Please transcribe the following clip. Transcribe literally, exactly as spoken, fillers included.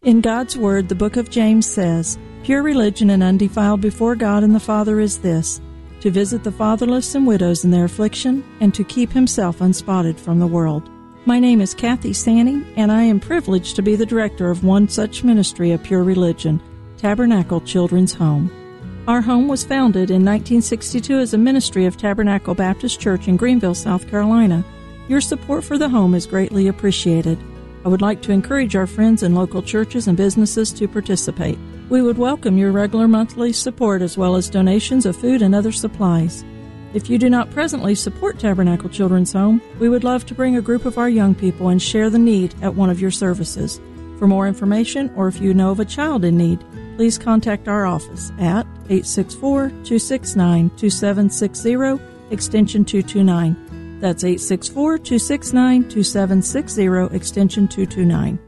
In God's Word, the book of James says, "Pure religion and undefiled before God and the Father is this, to visit the fatherless and widows in their affliction, and to keep himself unspotted from the world." My name is Kathy Sanny, and I am privileged to be the director of one such ministry of pure religion, Tabernacle Children's Home. Our home was founded in nineteen sixty-two as a ministry of Tabernacle Baptist Church in Greenville, South Carolina. Your support for the home is greatly appreciated. I would like to encourage our friends in local churches and businesses to participate. We would welcome your regular monthly support as well as donations of food and other supplies. If you do not presently support Tabernacle Children's Home, we would love to bring a group of our young people and share the need at one of your services. For more information, or if you know of a child in need, please contact our office at eight six four, two six nine, two seven six zero, extension two two nine. That's eight six four, two six nine, two seven six zero, extension two two nine.